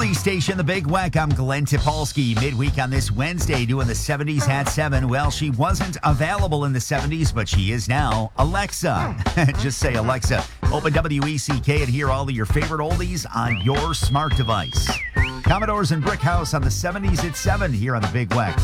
oldie station, The Big Weck. I'm Glenn Topolsky. Midweek on this Wednesday doing the 70s at 7. Well, she wasn't available in the 70s, but she is now. Alexa. Just say, Alexa, open WECK and hear all of your favorite oldies on your smart device. Commodores and Brick House on the 70s at 7 here on The Big Weck.